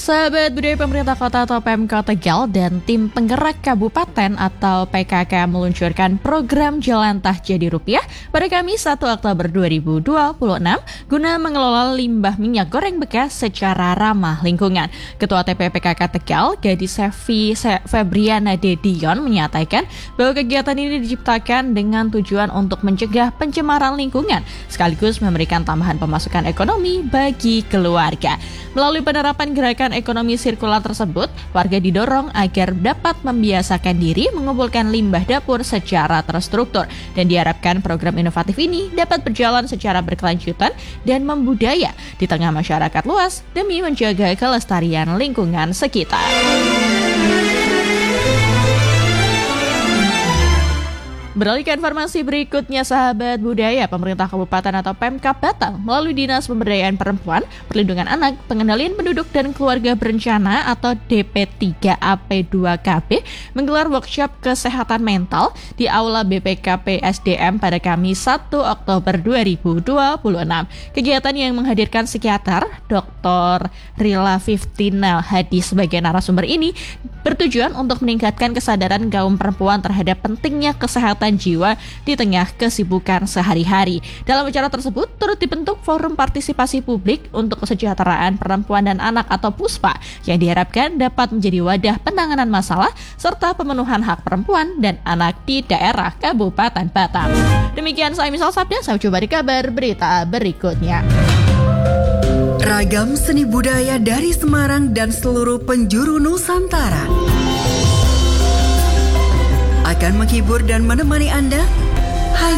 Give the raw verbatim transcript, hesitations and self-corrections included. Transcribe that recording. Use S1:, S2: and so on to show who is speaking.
S1: Sahabat budaya pemerintah kota atau Pemkot Tegal dan tim penggerak kabupaten atau P K K meluncurkan program Jalan Tah Jadi Rupiah pada Kamis satu Oktober dua ribu dua puluh enam guna mengelola limbah minyak goreng bekas secara ramah lingkungan. Ketua T P P K K Tegal, Gadis Sevi Febriana Dedion menyatakan bahwa kegiatan ini diciptakan dengan tujuan untuk mencegah pencemaran lingkungan sekaligus memberikan tambahan pemasukan ekonomi bagi keluarga. Melalui penerapan gerakan ekonomi sirkular tersebut, warga didorong agar dapat membiasakan diri mengumpulkan limbah dapur secara terstruktur dan diharapkan program inovatif ini dapat berjalan secara berkelanjutan dan membudaya di tengah masyarakat luas demi menjaga kelestarian lingkungan sekitar. Beralih ke informasi berikutnya, sahabat budaya, pemerintah kabupaten atau Pemkab Batang melalui Dinas Pemberdayaan Perempuan, Perlindungan Anak, Pengendalian Penduduk dan Keluarga Berencana atau D P tiga A P dua K B menggelar workshop kesehatan mental di Aula B P K P S D M pada Kamis satu Oktober dua ribu dua puluh enam. Kegiatan yang menghadirkan psikiater Doktor Rila Fiftina Hadi sebagai narasumber ini bertujuan untuk meningkatkan kesadaran kaum perempuan terhadap pentingnya kesehatan jiwa di tengah kesibukan sehari-hari. Dalam acara tersebut turut dibentuk Forum Partisipasi Publik untuk Kesejahteraan Perempuan dan Anak atau PUSPA yang diharapkan dapat menjadi wadah penanganan masalah serta pemenuhan hak perempuan dan anak di daerah Kabupaten Batang. Demikian saya Misal Sabda, saya coba di kabar berita berikutnya.
S2: Ragam seni budaya dari Semarang dan seluruh penjuru Nusantara akan menghibur dan menemani Anda